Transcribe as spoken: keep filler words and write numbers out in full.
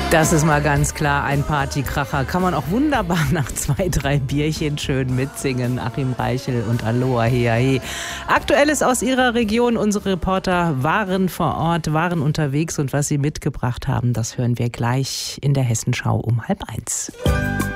Das ist mal ganz klar ein Partykracher. Kann man auch wunderbar nach zwei, drei Bierchen schön mitsingen. Achim Reichel und Aloha Hea He. Aktuelles aus ihrer Region. Unsere Reporter waren vor Ort, waren unterwegs und was sie mitgebracht haben, das hören wir gleich in der Hessenschau um halb eins.